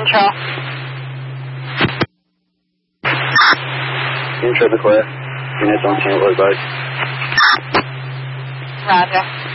Control. Traffic clear. Units on scene, advised. Roger.